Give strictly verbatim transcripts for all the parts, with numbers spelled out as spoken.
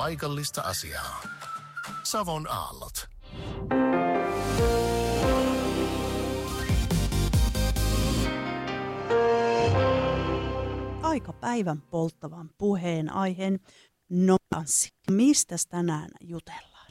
paikallista asiaa. Savon aallot. Aika päivän polttavan puheen aiheen. No Anssi, mistäs tänään jutellaan?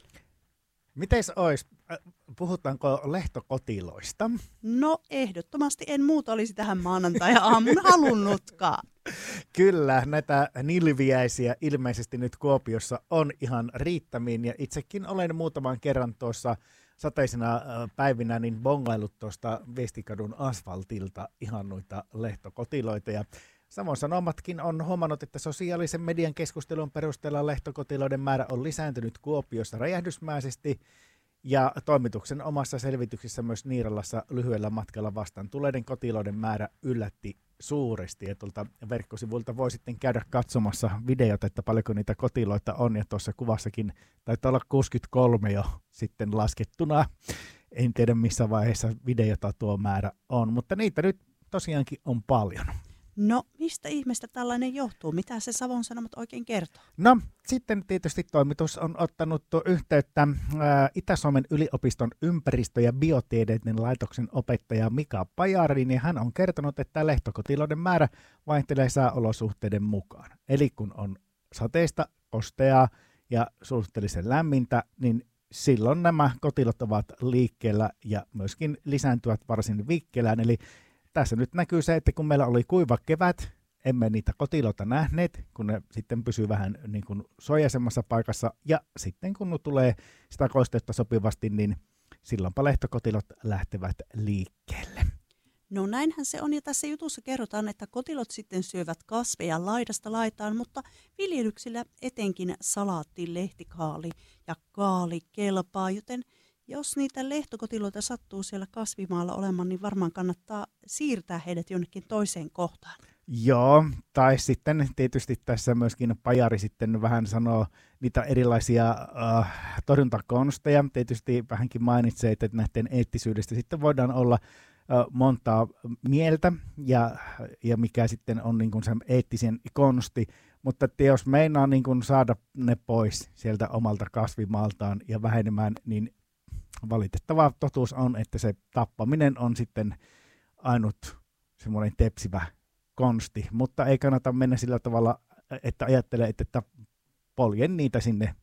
Mites ois? Puhutaanko lehtokotiloista? No ehdottomasti en muuta olisi tähän maanantai-aamun halunnutkaan. Kyllä, näitä nilviäisiä ilmeisesti nyt Kuopiossa on ihan riittämiin ja itsekin olen muutaman kerran tuossa sateisena päivinä niin bongaillut tuosta Viestikadun asfaltilta ihan noita lehtokotiloita ja Savon Sanomatkin on huomannut, että sosiaalisen median keskustelun perusteella lehtokotiloiden määrä on lisääntynyt Kuopiossa räjähdysmäisesti ja toimituksen omassa selvityksessä myös Niiralassa lyhyellä matkalla vastaan tuleiden kotiloiden määrä yllätti suuresti. Ja tuolta verkkosivuilta voi sitten käydä katsomassa videot, että paljonko niitä kotiloita on ja tuossa kuvassakin taitaa olla kuusikymmentäkolme jo sitten laskettuna. En tiedä missä vaiheessa videota tuo määrä on, mutta niitä nyt tosiaankin on paljon. No, mistä ihmeestä tällainen johtuu? Mitä se Savon Sanomat oikein kertoo? No, sitten tietysti toimitus on ottanut yhteyttä ää, Itä-Suomen yliopiston ympäristö- ja biotieteiden laitoksen opettaja Mika Pajariin, ja hän on kertonut, että lehtokotiloiden määrä vaihtelee sääolosuhteiden mukaan. Eli kun on sateista, kosteaa ja suhteellisen lämmintä, niin silloin nämä kotilot ovat liikkeellä ja myöskin lisääntyvät varsin vikkelään, eli tässä nyt näkyy se, että kun meillä oli kuiva kevät, emme niitä kotiloita nähneet, kun ne sitten pysyy vähän niin kuin suojaisemmassa paikassa. Ja sitten kun tulee sitä kosteutta sopivasti, niin silloinpa lehtokotilot lähtevät liikkeelle. No näinhän se on, ja tässä jutussa kerrotaan, että kotilot sitten syövät kasveja laidasta laitaan, mutta viljelyksillä etenkin salaatti, lehtikaali ja kaali kelpaa, joten jos niitä lehtokotiloita sattuu siellä kasvimaalla olemaan, niin varmaan kannattaa siirtää heidät jonnekin toiseen kohtaan. Joo, tai sitten tietysti tässä myöskin Pajari sitten vähän sanoo niitä erilaisia äh, torjuntakonsteja. Tietysti vähänkin mainitsee, että näiden eettisyydestä sitten voidaan olla äh, montaa mieltä ja, ja mikä sitten on niin kuin se eettisen konsti. Mutta että jos meinaa niin kuin saada ne pois sieltä omalta kasvimaaltaan ja vähenemään, niin valitettava totuus on, että se tappaminen on sitten ainut semmoinen tepsivä konsti, mutta ei kannata mennä sillä tavalla, että ajattelee, että poljen niitä sinne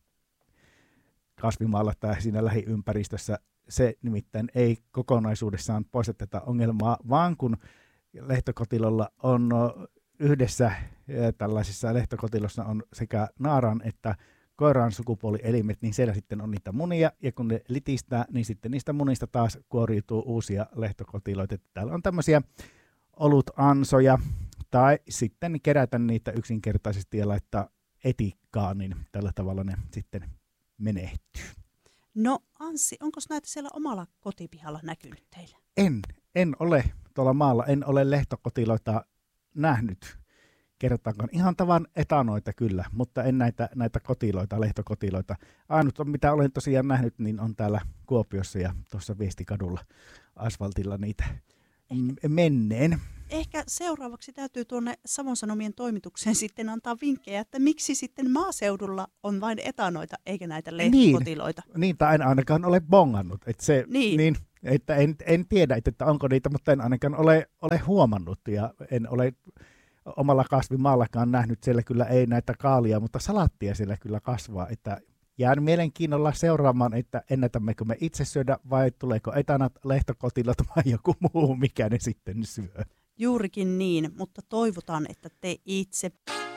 kasvimaalla tai siinä lähiympäristössä. Se nimittäin ei kokonaisuudessaan poista tätä ongelmaa, vaan kun lehtokotilolla on yhdessä tällaisessa lehtokotilossa on sekä naaran että koiran sukupuolielimet, niin siellä sitten on niitä munia, ja kun ne litistää, niin sitten niistä munista taas kuoriutuu uusia lehtokotiloita. Täällä on tämmöisiä olutansoja, tai sitten kerätä niitä yksinkertaisesti ja laittaa etikkaan, niin tällä tavalla ne sitten menehtyy. No Anssi, onko näitä siellä omalla kotipihalla näkynyt teille? En, en ole tuolla maalla, en ole lehtokotiloita nähnyt. Kerrotaanko ihan tavan etanoita kyllä, mutta en näitä, näitä kotiloita, lehtokotiloita. Ainut mitä olen tosiaan nähnyt, niin on täällä Kuopiossa ja tuossa Viestikadulla asfaltilla niitä ehkä, menneen. Ehkä seuraavaksi täytyy tuonne Savon Sanomien toimitukseen sitten antaa vinkkejä, että miksi sitten maaseudulla on vain etanoita eikä näitä lehtokotiloita. Niin, niin tai en ainakaan ole bongannut. Että se, niin. Niin, että en, en tiedä, että onko niitä, mutta en ainakaan ole, ole huomannut ja en ole omalla kasvimaallakaan nähnyt, siellä kyllä ei näitä kaalia, mutta salaattia siellä kyllä kasvaa, että jään mielenkiinnolla seuraamaan, että ennätämmekö me itse syödä vai tuleeko etanat, lehtokotilot vai joku muu, mikä ne sitten syö. Juurikin niin, mutta toivotaan, että te itse.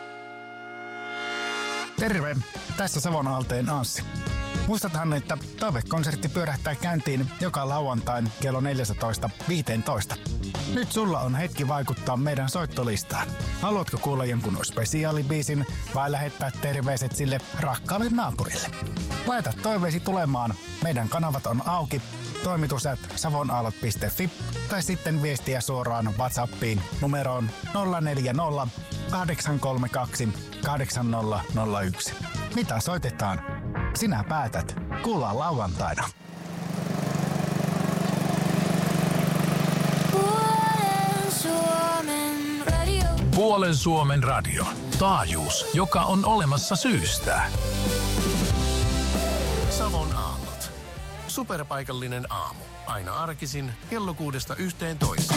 Terve, tässä Savon Aalteen Anssi. Muistathan, että toivekonsertti pyörähtää käyntiin joka lauantain kello neljätoista viisitoista. Nyt sulla on hetki vaikuttaa meidän soittolistaan. Haluatko kuulla jonkun spesiaalibiisin vai lähettää terveiset sille rakkaalle naapurille? Laita toiveesi tulemaan. Meidän kanavat on auki. Toimitus at savonaallot piste fi tai sitten viestiä suoraan WhatsAppiin numeroon nolla neljä nolla kahdeksan kolme kaksi kahdeksan nolla nolla yksi. Mitä soitetaan? Sinä päätät. Kuullaan lauantaina. Puolen Suomen radio. Puolen Suomen radio. Taajuus, joka on olemassa syystä. Superpaikallinen aamu. Aina arkisin kello kuudesta yhteentoista.